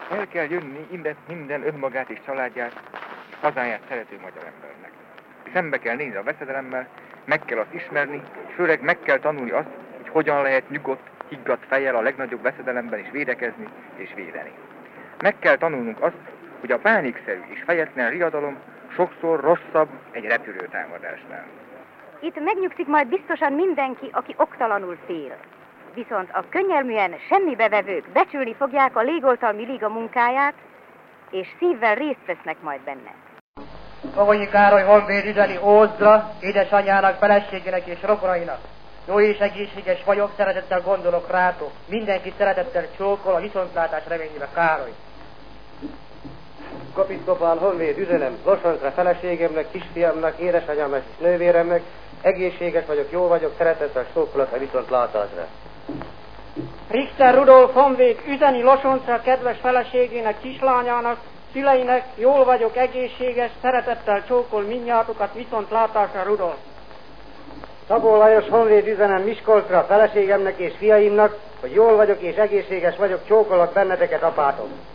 El kell jönni minden önmagát és családját és hazáját szerető magyar embernek. Szembe kell nézni a veszedelemmel, meg kell azt ismerni, és főleg meg kell tanulni azt, hogy hogyan lehet nyugodt, higgadt fejjel a legnagyobb veszedelemben is védekezni és védeni. Meg kell tanulnunk azt, hogy a pánikszerű és fejetlen riadalom sokszor rosszabb egy repülőtámadásnál. Itt megnyugszik majd biztosan mindenki, aki oktalanul fél. Viszont a könnyelműen semmibevevők becsülni fogják a légoltalmi liga munkáját, és szívvel részt vesznek majd benne. Fogonyi Károly honvéd üzeni Ózdra, édesanyjának, feleségének és rokonainak. Jó és egészséges vagyok, szeretettel gondolok rátok. Mindenki szeretettel csókol, a viszontlátás reményébe, Károly. Kapitkopán honvéd üzenem Losoncra feleségemnek, kisfiamnak, édesanyámnak és nővéremnek. Egészséges vagyok, jó vagyok, szeretettel csókolok a viszontlátásra. Richter Rudolf honvéd üzeni Losoncra kedves feleségének, kislányának, szüleinek, jól vagyok, egészséges, szeretettel csókol mindnyátokat, viszontlátásra, Rudolf. Szabó Lajos honvéd üzenem Miskolcra feleségemnek és fiaimnak, hogy jól vagyok és egészséges vagyok, csókolok benneteket, apátok.